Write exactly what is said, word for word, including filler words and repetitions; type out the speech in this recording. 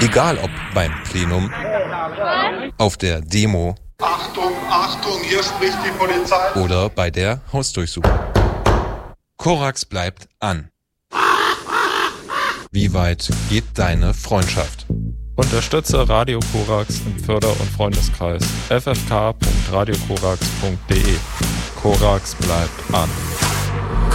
Egal ob beim Plenum, auf der Demo, Achtung, Achtung, hier spricht die Polizei. Oder bei der Hausdurchsuchung. Korax bleibt an. Wie weit geht deine Freundschaft? Unterstütze Radio Korax im Förder- und Freundeskreis f f k punkt radio korax punkt d e. Korax bleibt an.